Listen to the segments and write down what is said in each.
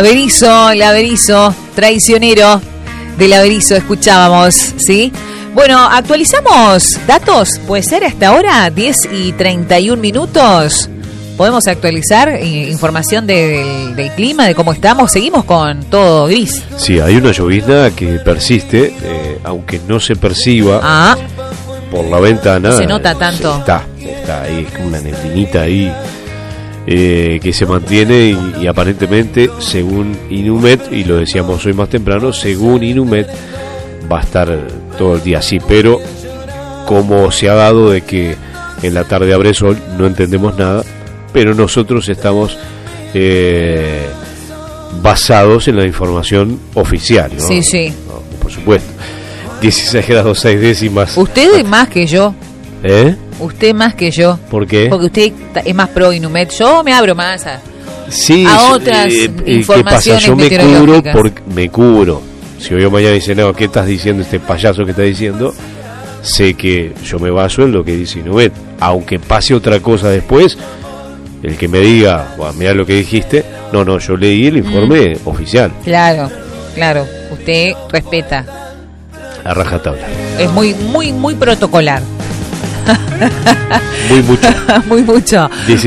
Laberizo, traicionero del Laberizo, escuchábamos, ¿sí? Bueno, actualizamos datos, puede ser hasta ahora, 10:31. Podemos actualizar información del clima, de cómo estamos. Seguimos con todo gris. Sí, hay una llovizna que persiste, aunque no se perciba por la ventana. Se nota tanto. Está ahí, es como una neblinita ahí. Que se mantiene y aparentemente, según Inumet, y lo decíamos hoy más temprano, según Inumet va a estar todo el día así, pero como se ha dado de que en la tarde abre sol, no entendemos nada, pero nosotros estamos basados en la información oficial, ¿no? Sí, sí. No, por supuesto. 16 grados 6 décimas. Usted más que yo. Usted más que yo. ¿Por qué? Porque usted es más pro Inumet. Yo me abro más a otras informaciones. ¿Qué pasa? Yo me cubro. Si hoy o mañana dicen, no, ¿qué estás diciendo este payaso que está diciendo? Sé que yo me baso en lo que dice Inumet. Aunque pase otra cosa después, el que me diga, mirá lo que dijiste, no, yo leí el informe oficial. Claro. Usted respeta. A rajatabla. Es muy protocolar. Muy mucho.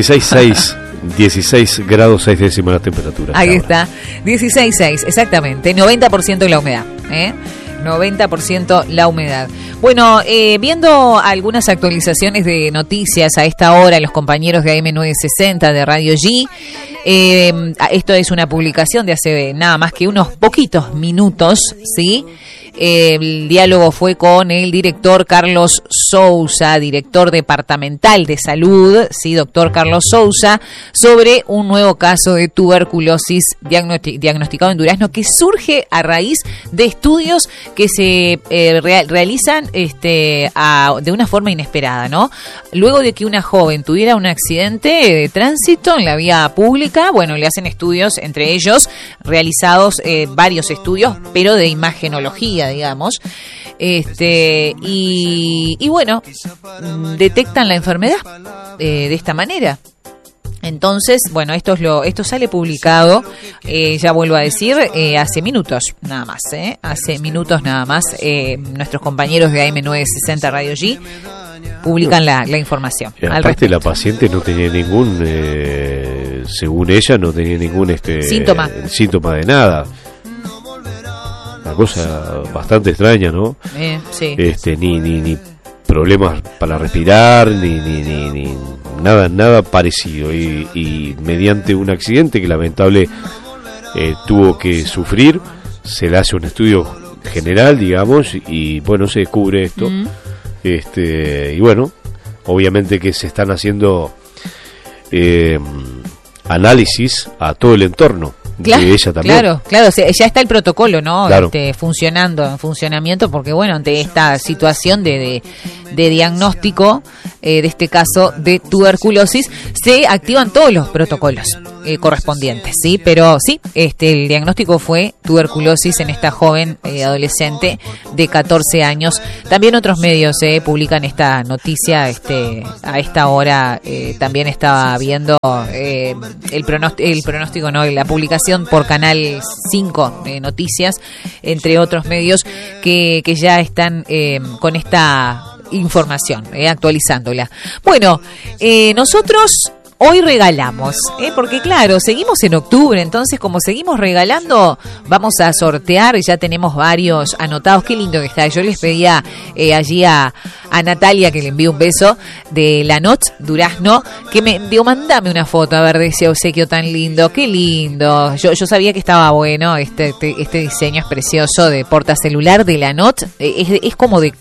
16 grados 6 décimas la temperatura. Ahí está. 16,6, exactamente. 90% la humedad. 90% la humedad. Bueno, viendo algunas actualizaciones de noticias a esta hora, los compañeros de AM960 de Radio G. Esto es una publicación de hace nada más que unos poquitos minutos, ¿sí? El diálogo fue con el director Carlos Sousa, director departamental de salud, sí, doctor Carlos Sousa, sobre un nuevo caso de tuberculosis diagnosticado en Durazno, que surge a raíz de estudios que se realizan de una forma inesperada, ¿no? Luego de que una joven tuviera un accidente de tránsito en la vía pública, bueno, le hacen estudios, entre ellos realizados varios estudios, pero de imagenología, digamos, y bueno, detectan la enfermedad de esta manera. Entonces, bueno, esto sale publicado, ya vuelvo a decir, hace minutos nada más, nuestros compañeros de AM960 Radio G publican la información. Aparte, la paciente no tenía ningún, según ella, no tenía ningún síntoma de nada. Una cosa bastante extraña, ¿no? Sí. Ni problemas para respirar, ni nada parecido. Y mediante un accidente que lamentable tuvo que sufrir, se le hace un estudio general, digamos, y bueno, se descubre esto. Y bueno, obviamente que se están haciendo análisis a todo el entorno. Claro, de ella también. Claro, ya está el protocolo, ¿no? Claro. En funcionamiento, porque bueno, ante esta situación de diagnóstico, de este caso de tuberculosis, se activan todos los protocolos correspondientes, ¿sí? Pero sí, el diagnóstico fue tuberculosis en esta joven adolescente de 14 años. También otros medios publican esta noticia, a esta hora también estaba viendo el pronóstico, no, la publicación por Canal 5 Noticias, entre otros medios que ya están con esta información, actualizándola. Bueno, nosotros hoy regalamos, porque claro, seguimos en octubre, entonces como seguimos regalando, vamos a sortear, ya tenemos varios anotados. Qué lindo que está. Yo les pedía allí a Natalia, que le envíe un beso, de La Noche Durazno, que me digo, mandame una foto, a ver, de ese obsequio tan lindo. Qué lindo. Yo sabía que estaba bueno, este diseño es precioso, de portacelular de La Noche. Es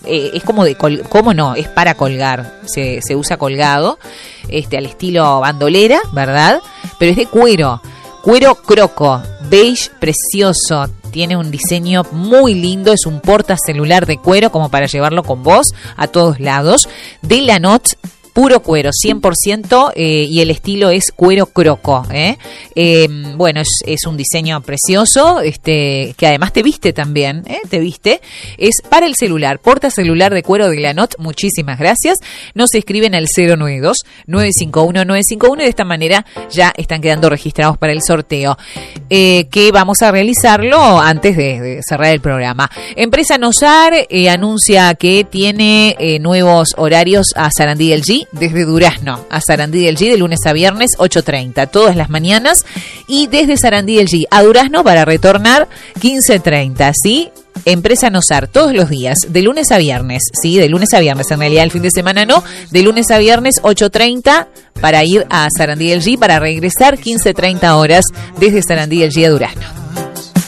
para colgar, se usa colgado, al estilo bandolera, ¿verdad? Pero es de cuero croco, beige, precioso. Tiene un diseño muy lindo, es un portacelular de cuero como para llevarlo con vos a todos lados, de La Noche puro cuero, 100%, y el estilo es cuero croco, bueno, es un diseño precioso, que además te viste también, te viste. Es para el celular, porta celular de cuero de Glanot, muchísimas gracias. Nos escriben al 092-951-951 y de esta manera ya están quedando registrados para el sorteo, que vamos a realizarlo antes de cerrar el programa. Empresa Nosar anuncia que tiene nuevos horarios a Sarandí del G, desde Durazno a Sarandí del G de lunes a viernes 8:30, todas las mañanas, y desde Sarandí del G a Durazno para retornar 15:30, ¿sí? Empresa Nosar, todos los días, de lunes a viernes, ¿sí? De lunes a viernes, en realidad el fin de semana no, de lunes a viernes 8:30 para ir a Sarandí del G, para regresar 15:30 horas desde Sarandí del G a Durazno.